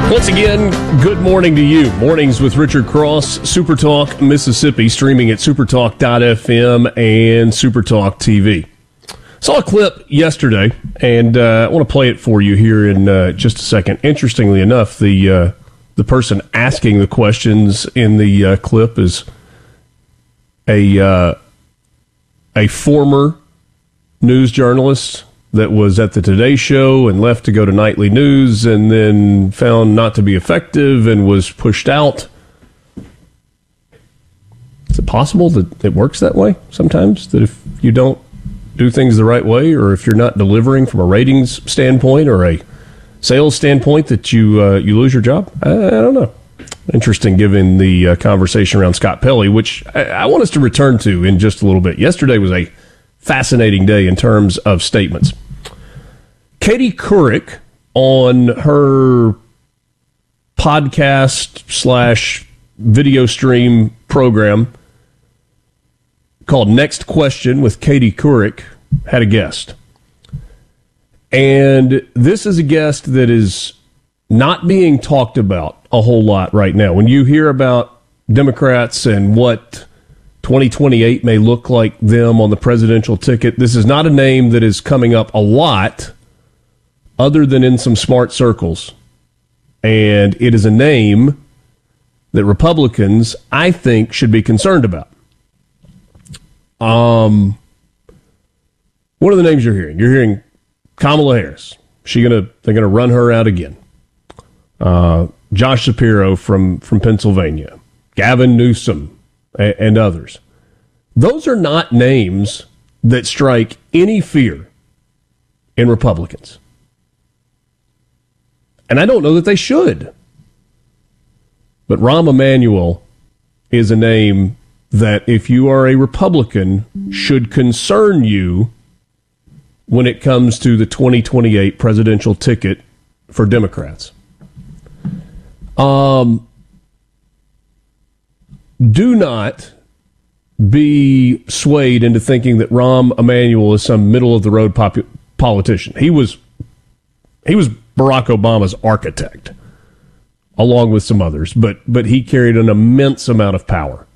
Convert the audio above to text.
Once again, good morning to you. Mornings with Richard Cross, Supertalk Mississippi, streaming at supertalk.fm and Supertalk TV. Saw a clip yesterday, and I want to play it for you here in just a second. Interestingly enough, the person asking the questions in the clip is a former news journalist that was at the Today Show and left to go to Nightly News and then found not to be effective and was pushed out. Is it possible that it works that way sometimes? That if you don't do things the right way, or if you're not delivering from a ratings standpoint or a sales standpoint, that you lose your job? I don't know. Interesting, given the conversation around Scott Pelley, which I want us to return to in just a little bit. Yesterday was a fascinating day in terms of statements. Katie Couric, on her podcast / video stream program called Next Question with Katie Couric, had a guest. And this is a guest that is not being talked about a whole lot right now. When you hear about Democrats and what 2028 may look like them on the presidential ticket, this is not a name that is coming up a lot other than in some smart circles. And it is a name that Republicans, I think, should be concerned about. What are the names you're hearing? You're hearing Kamala Harris. They're gonna run her out again. Josh Shapiro from Pennsylvania, Gavin Newsom, and others. Those are not names that strike any fear in Republicans. And I don't know that they should. But Rahm Emanuel is a name that, if you are a Republican, should concern you when it comes to the 2028 presidential ticket for Democrats. Do not be swayed into thinking that Rahm Emanuel is some middle-of-the-road politician. He was Barack Obama's architect, along with some others, but he carried an immense amount of power.